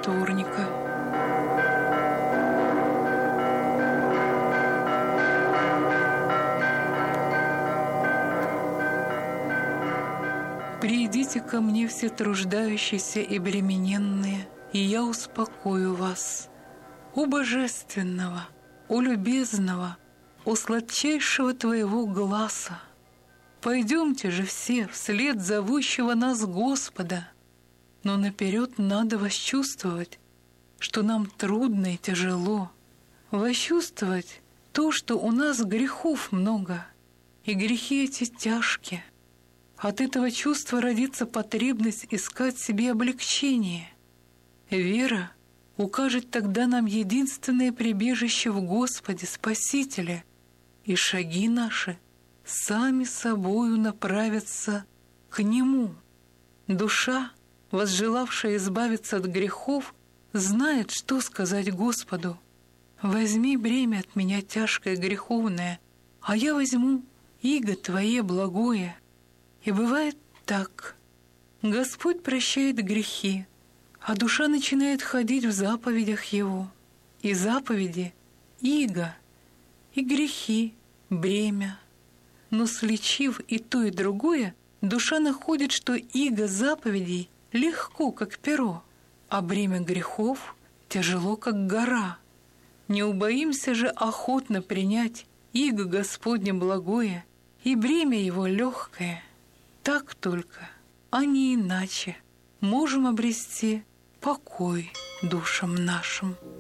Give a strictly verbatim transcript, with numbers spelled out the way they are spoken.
вторника. «Придите ко мне, все труждающиеся и бремененные, и я успокою вас. У божественного, у любезного, у сладчайшего твоего гласа. Пойдемте же все вслед зовущего нас Господа. Но наперед надо восчувствовать, что нам трудно и тяжело, восчувствовать то, что у нас грехов много, и грехи эти тяжкие. От этого чувства родится потребность искать себе облегчение. Вера укажет тогда нам единственное прибежище в Господе, Спасителе, и шаги наши сами собою направятся к Нему. Душа, возжелавшая избавиться от грехов, знает, что сказать Господу. «Возьми бремя от меня тяжкое греховное, а я возьму иго Твое благое». И бывает так. Господь прощает грехи, а душа начинает ходить в заповедях Его. И заповеди — иго, и грехи — бремя. Но сличив и то, и другое, душа находит, что иго заповедей легко, как перо, а бремя грехов тяжело, как гора. Не убоимся же охотно принять иго Господне благое и бремя Его легкое. Так только, а не иначе, можем обрести покой душам нашим.